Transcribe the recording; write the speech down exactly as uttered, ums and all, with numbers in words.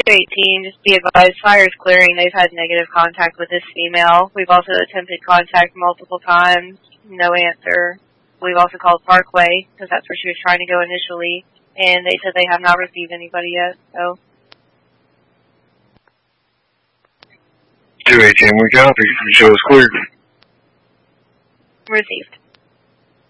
eighteen, just be advised, fire is clearing. They've had negative contact with this female. We've also attempted contact multiple times. No answer. We've also called Parkway, because that's where she was trying to go initially, and they said they have not received anybody yet, so. two eighteen, we copy. Show is clear. Received.